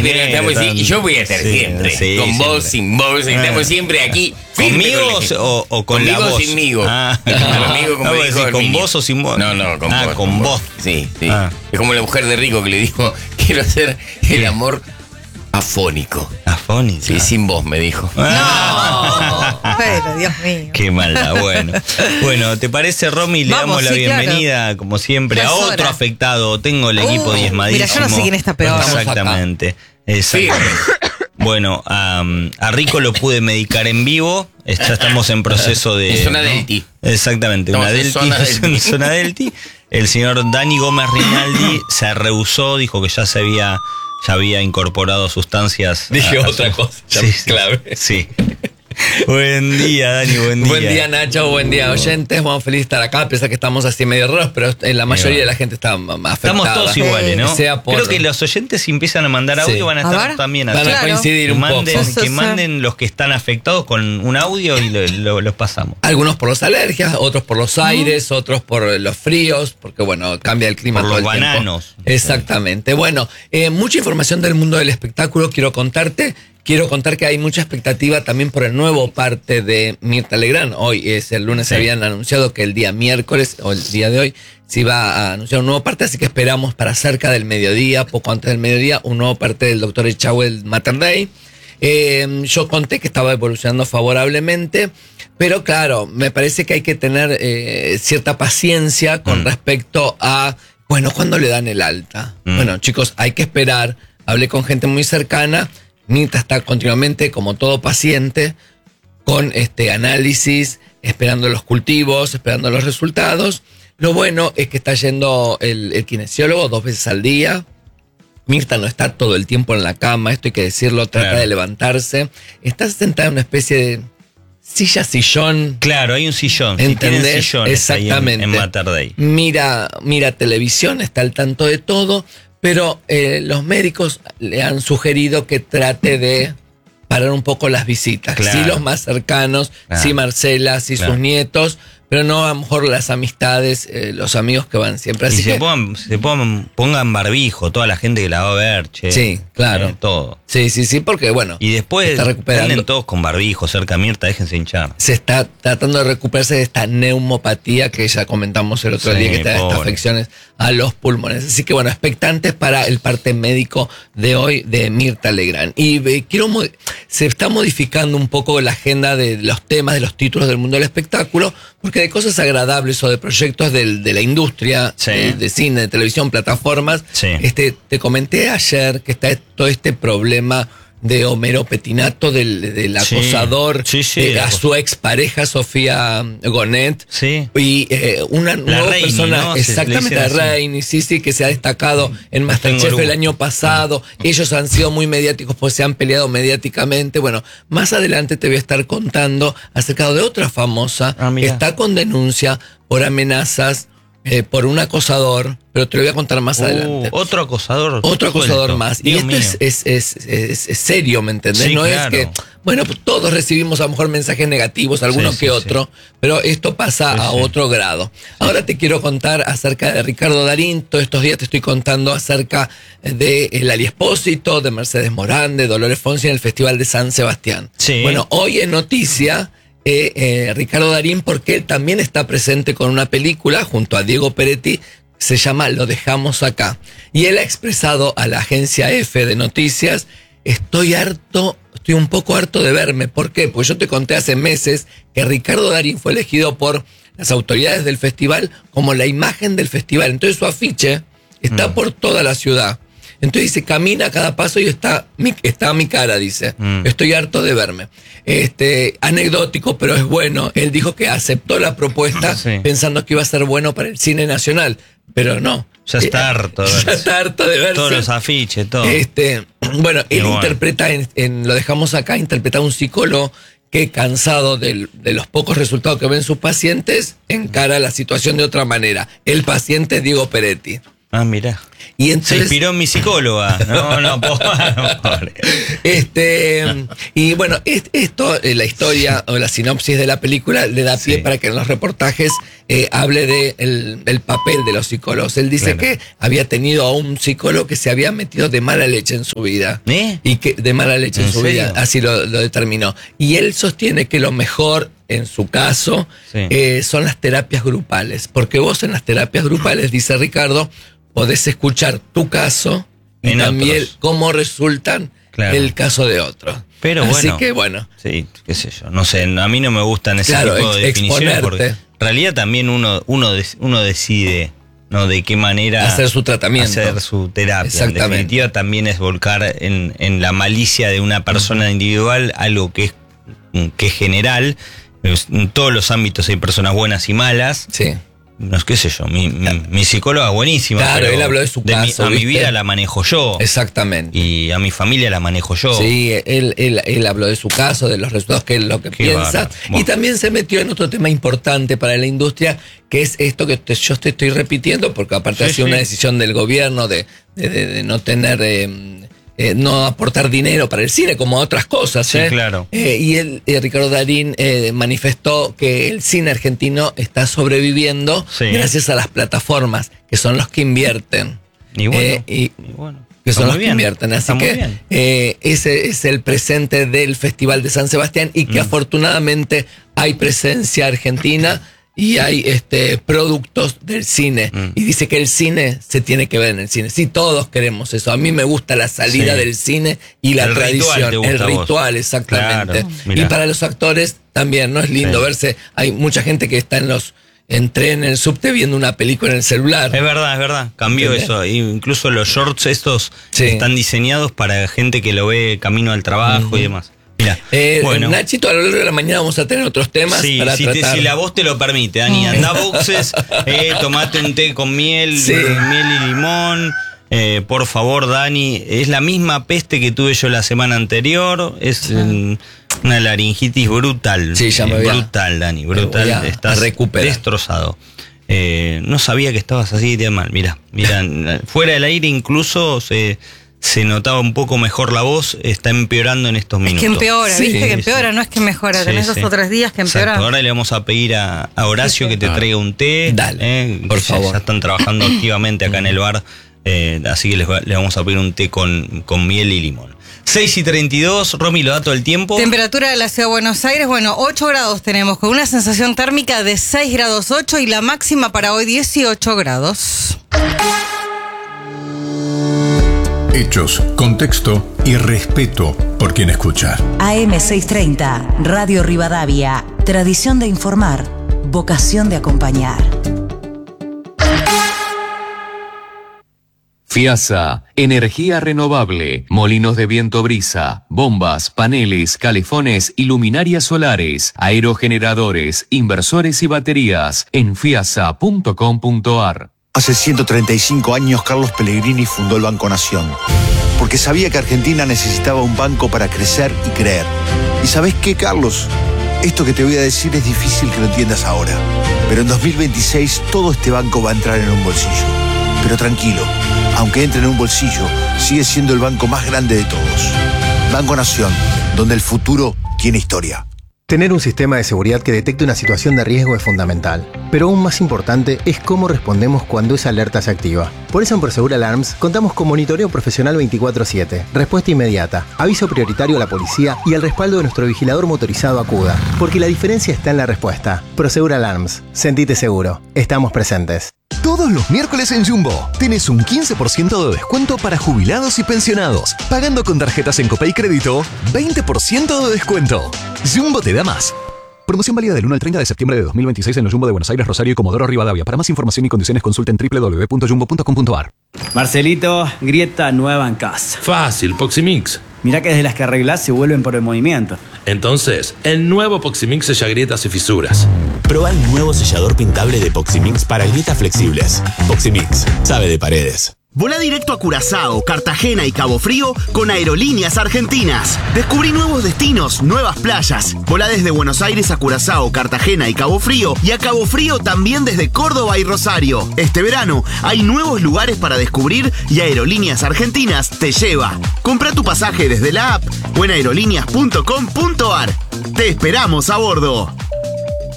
estamos, y yo voy a estar siempre. Sí, con siempre. vos, sin vos, estamos siempre aquí. ¿Conmigo o con la voz? Conmigo o sinmigo. Conmigo, como dijo ¿con vos o sin vos? No, con vos. Con vos. Sí. Es como la mujer de Rico que le dijo, quiero hacer el amor afónico. ¿Afónico? Sí, sin voz, me dijo. No, pero Dios mío. Qué maldad, bueno, ¿te parece, Romy? Le damos la bienvenida, como siempre, a otro afectado. Tengo el equipo diezmadísimo. Mira, yo no sé quién está peor. Exactamente. Bueno, a Rico lo pude medicar en vivo. Ya estamos en proceso de... En zona Delti. Exactamente, en zona Delti. El señor Dani Gómez Rinaldi se rehusó, dijo que ya había incorporado sustancias. Dije otra cosa, clave. Sí. Buen día, Dani, buen día. Buen día, Nacho, buen día, oyentes. Bueno, feliz de estar acá, a pesar que estamos así medio raros, pero la mayoría de la gente está afectada. Estamos todos iguales, ¿no? Creo que los oyentes, si empiezan a mandar audio, van a estar también así. Van a coincidir un poco. Que manden los que están afectados con un audio y los pasamos. Algunos por las alergias, otros por los aires, otros por los fríos, porque bueno, cambia el clima por todo el los bananos. Tiempo. Exactamente. Bueno, mucha información del mundo del espectáculo quiero contarte. Quiero contar que hay mucha expectativa también por el nuevo parte de Mirta Legrand. Hoy es el lunes, se habían anunciado que el día miércoles o el día de hoy se iba a anunciar un nuevo parte, así que esperamos para cerca del mediodía, poco antes del mediodía, un nuevo parte del Dr. Echagüe Mater Dei. Yo conté que estaba evolucionando favorablemente, pero claro, me parece que hay que tener cierta paciencia con respecto a, bueno, ¿cuándo le dan el alta? Bueno, chicos, hay que esperar. Hablé con gente muy cercana. Mirta está continuamente, como todo paciente, con análisis, esperando los cultivos, esperando los resultados. Lo bueno es que está yendo el kinesiólogo 2 veces al día. Mirta no está todo el tiempo en la cama, esto hay que decirlo, trata de levantarse. Está sentada en una especie de sillón. Claro, hay un sillón. ¿Entendés? Si exactamente. En Mater Dei. Mira televisión, está al tanto de todo. Pero los médicos le han sugerido que trate de parar un poco las visitas. Claro. Sí, los más cercanos, sí, Marcela, sí, sus nietos, pero no a lo mejor las amistades, los amigos que van siempre. Así que pongan barbijo, toda la gente que la va a ver, che. Sí, claro. Todo. Sí, porque bueno. Y después está recuperando. Anden todos con barbijo, cerca a Mirta, déjense hinchar. Se está tratando de recuperarse de esta neumopatía que ya comentamos el otro día, que está estas afecciones a los pulmones. Así que bueno, expectantes para el parte médico de hoy de Mirta Legrand. Y se está modificando un poco la agenda de los temas, de los títulos del mundo del espectáculo, porque de cosas agradables o de proyectos de la industria, de cine, de televisión, plataformas, te comenté ayer que está todo este problema de Homero Petinato, del acosador, a su expareja Sofía Gonet, y una nueva persona, ¿no? Exactamente, la Reini, que se ha destacado en Masterchef el año pasado. Ellos han sido muy mediáticos, pues se han peleado mediáticamente. Bueno, más adelante te voy a estar contando acerca de otra famosa que está con denuncia por amenazas, por un acosador, pero te lo voy a contar más adelante. Otro acosador. Otro acosador más. Dios y esto es serio, ¿me entendés? No es que, bueno, pues todos recibimos a lo mejor mensajes negativos, algunos que otro, pero esto pasa a otro grado. Ahora te quiero contar acerca de Ricardo Darín. Todos estos días te estoy contando acerca de Lali Espósito, de Mercedes Morán, de Dolores Fonsi en el Festival de San Sebastián. Bueno, hoy es noticia Ricardo Darín, porque él también está presente con una película junto a Diego Peretti, se llama Lo dejamos acá. Y él ha expresado a la agencia F de noticias: estoy un poco harto de verme. ¿Por qué? Pues yo te conté hace meses que Ricardo Darín fue elegido por las autoridades del festival como la imagen del festival. Entonces su afiche está por toda la ciudad. Entonces dice, camina a cada paso y está a mi cara, dice. Estoy harto de verme. Anecdótico, pero es bueno. Él dijo que aceptó la propuesta pensando que iba a ser bueno para el cine nacional, pero no. Ya está harto de verse. Ya está harto de verse. Todos los afiches, todo. Bueno, él interpreta, Lo dejamos acá, interpreta a un psicólogo que, cansado de los pocos resultados que ven sus pacientes, encara la situación de otra manera. El paciente es Diego Peretti. Ah, mira. Y entonces, se inspiró en mi psicóloga. No, pobre. Y bueno, esto, la historia o la sinopsis de la película le da pie para que en los reportajes hable de el papel de los psicólogos. Él dice que había tenido a un psicólogo que se había metido de mala leche en su vida. Y que de mala leche en su vida, así lo determinó. Y él sostiene que lo mejor, en su caso, son las terapias grupales. Porque vos en las terapias grupales, dice Ricardo, podés escuchar tu caso y en también otros. Cómo resultan el caso de otros. Pero así que bueno. Sí, qué sé yo. No sé, a mí no me gustan ese tipo de definiciones porque en realidad también uno decide, ¿no? De qué manera hacer su tratamiento, hacer su terapia. En definitiva, también es volcar en la malicia de una persona individual algo que es general. En todos los ámbitos hay personas buenas y malas. Sí. No es qué sé yo, mi psicóloga es buenísima. Claro, él habló de su caso. Mi vida la manejo yo. Exactamente. Y a mi familia la manejo yo. Sí, él habló de su caso, de los resultados, que es lo que piensa. Bueno. Y también se metió en otro tema importante para la industria, que es esto que yo te estoy repitiendo, porque aparte ha sido una decisión del gobierno de no tener... no aportar dinero para el cine como otras cosas. Sí, claro. Y Ricardo Darín manifestó que el cine argentino está sobreviviendo gracias a las plataformas, que son los que invierten. Y bueno, que son los que invierten. Así que ese es el presente del Festival de San Sebastián y que afortunadamente hay presencia argentina. Y hay productos del cine. Y dice que el cine se tiene que ver en el cine. Sí, todos queremos eso. A mí me gusta la salida del cine y la tradición. El ritual, exactamente. Claro, y para los actores también, ¿no? Es lindo verse. Hay mucha gente que está en tren, en el subte, viendo una película en el celular. Es verdad. Cambió eso. Incluso los shorts estos están diseñados para gente que lo ve camino al trabajo y demás. Mira, bueno. Nachito, a lo largo de la mañana vamos a tener otros temas para tratar. Si la voz te lo permite, Dani, anda a boxes, tomate un té con miel y limón. Por favor, Dani, es la misma peste que tuve yo la semana anterior. Es una laringitis brutal. Sí, ya me brutal, Dani, brutal. Estás destrozado. No sabía que estabas así de mal. Mira, fuera del aire incluso se notaba un poco mejor la voz, está empeorando en estos minutos. Es que empeora, ¿viste? Que empeora, no es que mejora. Tenés 2 o 3 días que empeora. Exacto. Ahora le vamos a pedir a Horacio que te traiga un té. Dale, por favor. Ya están trabajando activamente acá en el bar, así que le vamos a pedir un té con miel y limón. 6:32, Romy, lo da todo el tiempo. Temperatura de la ciudad de Buenos Aires, 8 grados tenemos, con una sensación térmica de 6 grados 8 y la máxima para hoy 18 grados. Hechos, contexto y respeto por quien escucha. AM630, Radio Rivadavia. Tradición de informar, vocación de acompañar. FIASA, energía renovable, molinos de viento brisa, bombas, paneles, calefones y luminarias solares, aerogeneradores, inversores y baterías en fiasa.com.ar. Hace 135 años Carlos Pellegrini fundó el Banco Nación, porque sabía que Argentina necesitaba un banco para crecer y creer. ¿Y sabés qué, Carlos? Esto que te voy a decir es difícil que lo entiendas ahora, pero en 2026 todo este banco va a entrar en un bolsillo. Pero tranquilo, aunque entre en un bolsillo, sigue siendo el banco más grande de todos. Banco Nación, donde el futuro tiene historia. Tener un sistema de seguridad que detecte una situación de riesgo es fundamental, pero aún más importante es cómo respondemos cuando esa alerta se activa. Por eso en Prosegur Alarms contamos con monitoreo profesional 24/7, respuesta inmediata, aviso prioritario a la policía y el respaldo de nuestro vigilador motorizado Acuda, porque la diferencia está en la respuesta. Prosegur Alarms, sentite seguro, estamos presentes. Todos los miércoles en Jumbo tenés un 15% de descuento para jubilados y pensionados. Pagando con tarjetas en Copay Crédito, 20% de descuento. Jumbo te da más. Promoción válida del 1 al 30 de septiembre de 2026 en los Jumbo de Buenos Aires, Rosario y Comodoro Rivadavia. Para más información y condiciones consulten www.jumbo.com.ar. Marcelito, grieta nueva en casa. Fácil, Poximix. Mirá que desde las que arreglás se vuelven por el movimiento. Entonces, el nuevo Poximix sella grietas y fisuras. Proba el nuevo sellador pintable de Poximix para grietas flexibles. Poximix, sabe de paredes. Volá directo a Curazao, Cartagena y Cabo Frío con Aerolíneas Argentinas. Descubrí nuevos destinos, nuevas playas. Volá desde Buenos Aires a Curazao, Cartagena y Cabo Frío, y a Cabo Frío también desde Córdoba y Rosario. Este verano hay nuevos lugares para descubrir y Aerolíneas Argentinas te lleva. Comprá tu pasaje desde la app o en aerolíneas.com.ar. Te esperamos a bordo.